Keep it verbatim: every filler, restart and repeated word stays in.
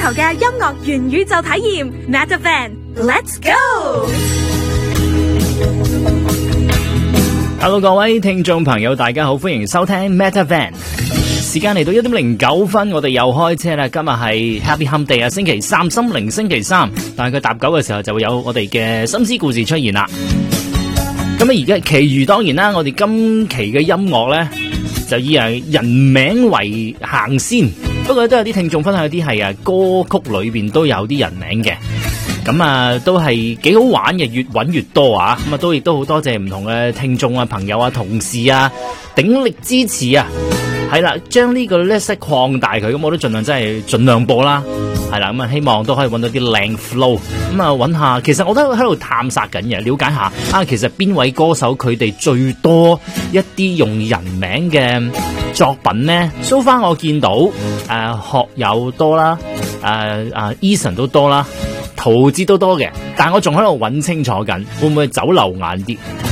求嘅音樂元宇宙體驗 Metavan。Let's go！Hello， 各位聽眾朋友，大家好，歡迎收聽 Metavan。時間嚟到一點零九分，我哋又開車啦。今日係 Happy Hump Day 啊，星期三，心靈星期三。大概搭九嘅時候就會有我哋嘅心思故事出現啦。咁啊，而家其餘當然啦，我哋今期嘅音樂咧就以誒人名為行先。不過都有啲聽眾分享，有啲係啊歌曲裏邊都有啲人名嘅。咁啊，都係幾好玩嘅，越揾越多啊！咁啊，都亦都好多謝唔同嘅聽眾啊、朋友啊、同事啊，鼎力支持啊！係啦，將呢個 list 擴大佢，咁我都盡量真係盡量播啦。係啦，咁啊，希望都可以揾到啲靚 flow。咁啊，揾下，其實我都喺度探索緊嘅，了解下啊，其實邊位歌手佢哋最多一啲用人名嘅作品呢？ so far 我見到誒、呃、學友多啦，誒啊 Eason 都多啦。陶喆都多嘅，但我仲喺度揾清楚緊，會唔會走漏眼啲？